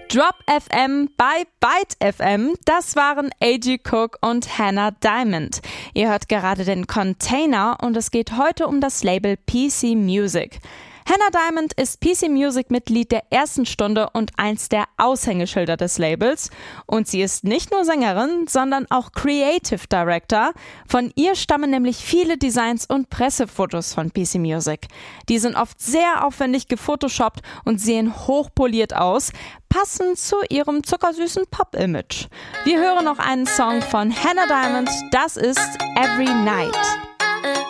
Drop FM bei Byte FM, das waren A.G. Cook und Hannah Diamond. Ihr hört gerade den Container und es geht heute um das Label PC Music. Hannah Diamond ist PC Music Mitglied der ersten Stunde und eins der Aushängeschilder des Labels. Und sie ist nicht nur Sängerin, sondern auch Creative Director. Von ihr stammen nämlich viele Designs und Pressefotos von PC Music. Die sind oft sehr aufwendig gefotoshoppt und sehen hochpoliert aus, passend zu ihrem zuckersüßen Pop-Image. Wir hören noch einen Song von Hannah Diamond, das ist Every Night.